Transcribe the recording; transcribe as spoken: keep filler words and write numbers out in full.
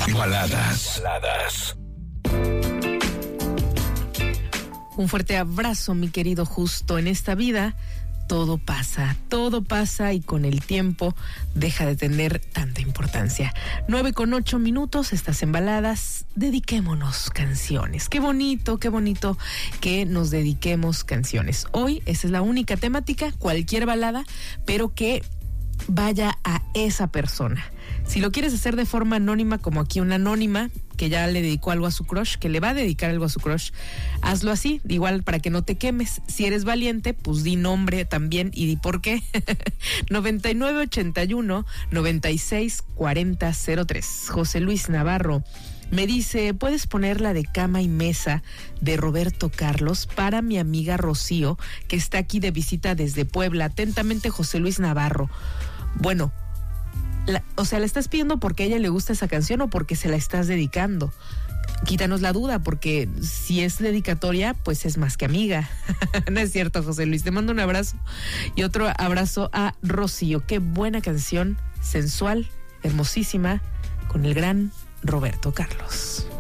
Baladas. Baladas. Un fuerte abrazo, mi querido Justo. En esta vida todo pasa, todo pasa y con el tiempo deja de tener tanta importancia. Nueve con ocho minutos, estás en Baladas, dediquémonos canciones. Qué bonito, qué bonito que nos dediquemos canciones. Hoy esa es la única temática, cualquier balada, pero que vaya a esa persona. Si lo quieres hacer de forma anónima, como aquí una anónima que ya le dedicó algo a su crush, que le va a dedicar algo a su crush, hazlo así, igual para que no te quemes. Si eres valiente, pues di nombre también y di por qué. noventa y nueve ochenta y uno noventa y seis cuarenta cero tres. José Luis Navarro me dice, ¿puedes poner la de Cama y Mesa de Roberto Carlos para mi amiga Rocío, que está aquí de visita desde Puebla? Atentamente, José Luis Navarro. Bueno, la, o sea, ¿le estás pidiendo porque a ella le gusta esa canción o porque se la estás dedicando? Quítanos la duda, porque si es dedicatoria, pues es más que amiga. No es cierto, José Luis. Te mando un abrazo y otro abrazo a Rocío. Qué buena canción, sensual, hermosísima, con el gran Roberto Carlos.